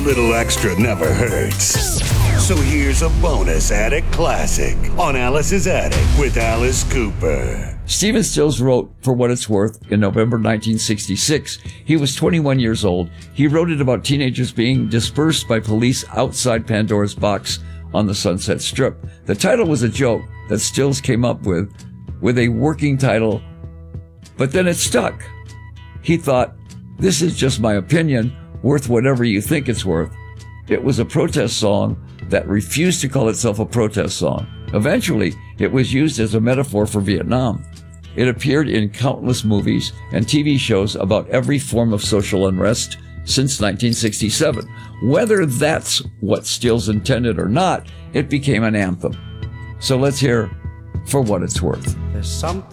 little extra never hurts. So here's a bonus Attic classic on Alice's Attic with Alice Cooper. Stephen Stills wrote For What It's Worth in November 1966. He was 21 years old. He wrote it about teenagers being dispersed by police outside Pandora's box on the Sunset Strip. The title was a joke that Stills came up with a working title, but then it stuck. He thought, this is just my opinion, worth whatever you think it's worth. It was a protest song that refused to call itself a protest song. Eventually, it was used as a metaphor for Vietnam. It appeared in countless movies and TV shows about every form of social unrest since 1967. Whether that's what Stills intended or not, it became an anthem. So let's hear For What It's Worth. There's something